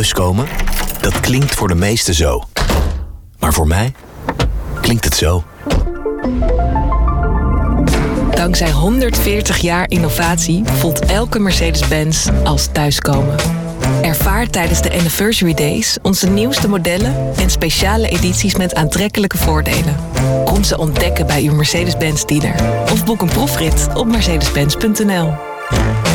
Thuiskomen, dat klinkt voor de meesten zo. Maar voor mij klinkt het zo. Dankzij 140 jaar innovatie voelt elke Mercedes-Benz als thuiskomen. Ervaar tijdens de Anniversary Days onze nieuwste modellen en speciale edities met aantrekkelijke voordelen. Kom ze ontdekken bij uw Mercedes-Benz dealer of boek een proefrit op mercedes-benz.nl.